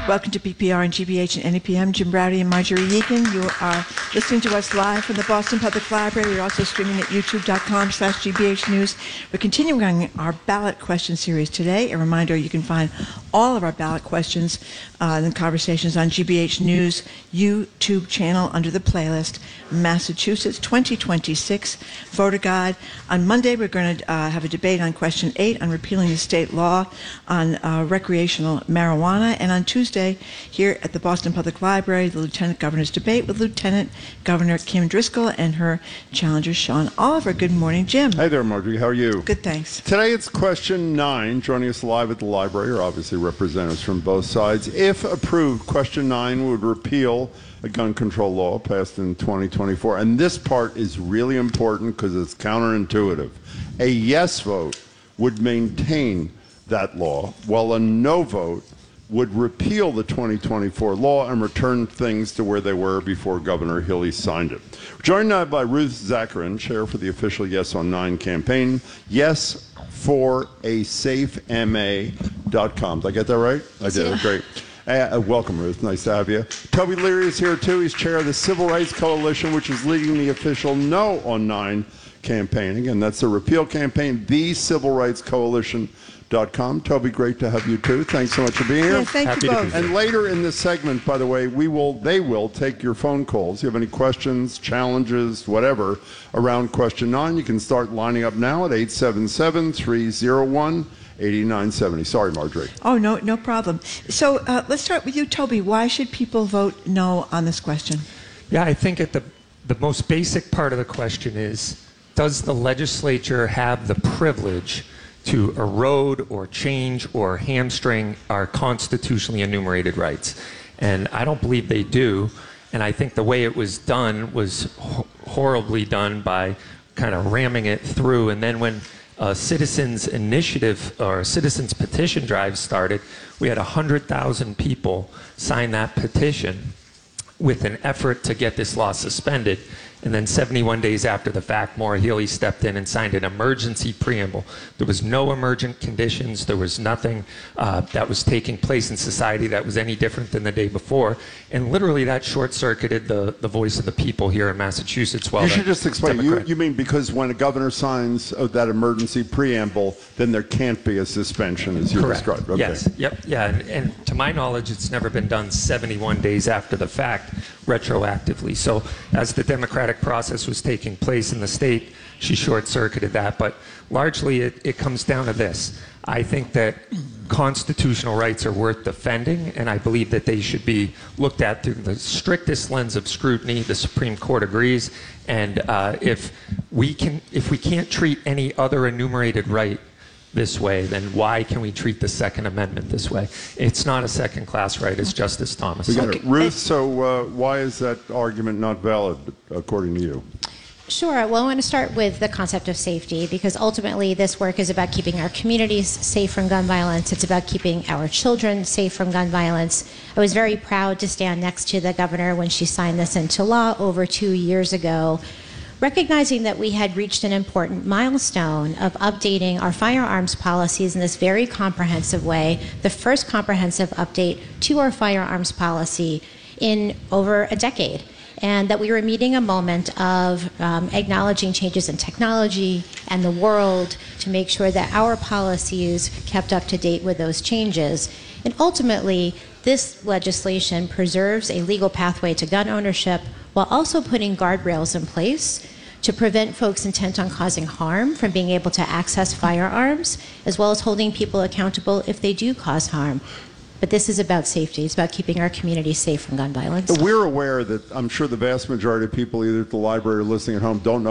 Welcome to BPR and GBH and NEPM. Jim Browdy and Marjorie Yegan. You are listening to us live from the Boston Public Library. We're also streaming at youtube.com/GBH News. We're continuing our ballot question series today. A reminder, you can find all of our ballot questions and conversations on GBH News YouTube channel under the playlist Massachusetts 2026 Voter Guide. On Monday, we're going to have a debate on question 8 on repealing the state law on recreational marijuana. And on Tuesday, here at the Boston Public Library, the Lieutenant Governor's debate with Lieutenant Governor Kim Driscoll and her challenger, Sean Oliver. Good morning, Jim. Hey there, Marjorie. How are you? Good, thanks. Today it's question 9. Joining us live at the library are obviously representatives from both sides. If approved, question 9 would repeal a gun control law passed in 2024. And this part is really important because it's counterintuitive. A yes vote would maintain that law, while a no vote would repeal the 2024 law and return things to where they were before Governor Healey signed it. We're joined now by Ruth Zakarin, chair for the official Yes on 9 campaign, YesForASafeMA.com. Did I get that right? I did. Yeah. Great. Welcome, Ruth. Nice to have you. Toby Leary is here, too. He's chair of the Civil Rights Coalition, which is leading the official No on 9 campaign. Again, that's the repeal campaign, thecivilrightscoalition.com. Toby, great to have you too. Thanks so much for being here. Yeah, thank you both. And later in this segment, by the way, they will take your phone calls. If you have any questions, challenges, whatever, around question 9, you can start lining up now at 877-301-8970. Sorry, Marjorie. Oh, no problem. So let's start with you, Toby. Why should people vote no on this question? Yeah, I think at the most basic part of the question is, does the legislature have the privilege to erode or change or hamstring our constitutionally enumerated rights? And I don't believe they do. And I think the way it was done was horribly done by kind of ramming it through. And then when a citizens initiative or citizens petition drive started, we had 100,000 people sign that petition with an effort to get this law suspended. And then 71 days after the fact, Maura Healey stepped in and signed an emergency preamble. There was no emergent conditions. There was nothing that was taking place in society that was any different than the day before. And literally that short-circuited the voice of the people here in Massachusetts. You should just explain. You mean because when a governor signs that emergency preamble, then there can't be a suspension, as you described. Okay. Yes. Yep. Yeah. And to my knowledge, it's never been done 71 days after the fact, retroactively. So as the Democratic process was taking place in the state, she short-circuited that. But largely it comes down to this. I think that constitutional rights are worth defending, and I believe that they should be looked at through the strictest lens of scrutiny. The Supreme Court agrees. And if we can't treat any other enumerated right this way, then why can we treat the Second Amendment this way? It's not a second-class right, as Justice Thomas said. Okay. Ruth, so why is that argument not valid, according to you? Sure. Well, I want to start with the concept of safety, because ultimately this work is about keeping our communities safe from gun violence. It's about keeping our children safe from gun violence. I was very proud to stand next to the governor when she signed this into law over 2 years ago, recognizing that we had reached an important milestone of updating our firearms policies in this very comprehensive way, the first comprehensive update to our firearms policy in over a decade, and that we were meeting a moment of acknowledging changes in technology and the world to make sure that our policies kept up to date with those changes. And ultimately, this legislation preserves a legal pathway to gun ownership while also putting guardrails in place to prevent folks intent on causing harm from being able to access firearms, as well as holding people accountable if they do cause harm. But this is about safety. It's about keeping our community safe from gun violence. We're aware that I'm sure the vast majority of people either at the library or listening at home don't know